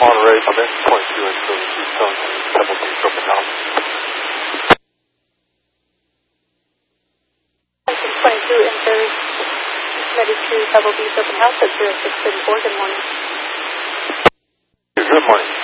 Monterey, I'm in 22 and service Houston, Pebble Beach, open house. 22 and service, ready to Pebble Beach, open house at 0634, good morning. Good morning.